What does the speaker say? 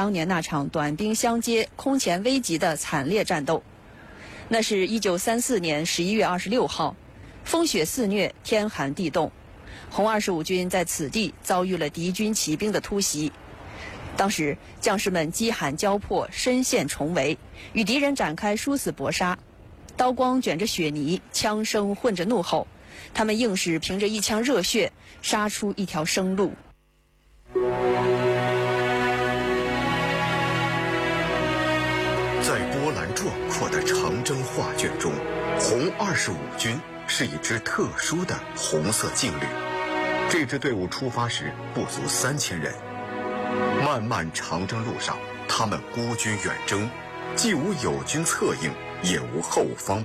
当年那场短兵相接、空前危急的惨烈战斗。那是1934年11月26号，风雪肆虐，天寒地冻，红25军在此地遭遇了敌军骑兵的突袭。当时，将士们饥寒交迫，身陷重围，与敌人展开殊死搏杀。刀光卷着血泥，枪声混着怒吼，他们硬是凭着一腔热血，杀出一条生路。 在波澜壮阔的长征画卷中，红25军是一支特殊的红色劲旅。这支队伍出发时不足3000人，漫漫长征路上，他们孤军远征，既无友军策应，也无后方